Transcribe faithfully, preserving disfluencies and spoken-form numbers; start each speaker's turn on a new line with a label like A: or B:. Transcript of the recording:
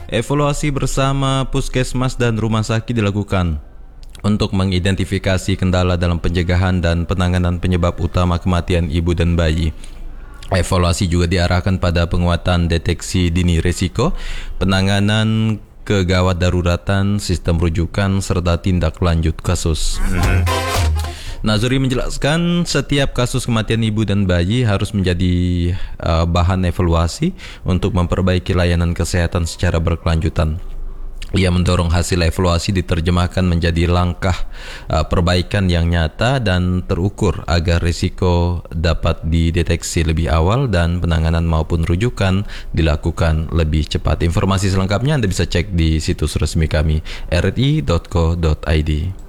A: Evaluasi bersama puskesmas dan rumah sakit dilakukan untuk mengidentifikasi kendala dalam pencegahan dan penanganan penyebab utama kematian ibu dan bayi. Evaluasi juga diarahkan pada penguatan deteksi dini risiko, penanganan kegawat daruratan, sistem rujukan, serta tindak lanjut kasus. Nazuri menjelaskan setiap kasus kematian ibu dan bayi harus menjadi uh, bahan evaluasi untuk memperbaiki layanan kesehatan secara berkelanjutan. Ia mendorong hasil evaluasi diterjemahkan menjadi langkah uh, perbaikan yang nyata dan terukur agar risiko dapat dideteksi lebih awal dan penanganan maupun rujukan dilakukan lebih cepat. Informasi selengkapnya Anda bisa cek di situs resmi kami r r i dot co dot i d.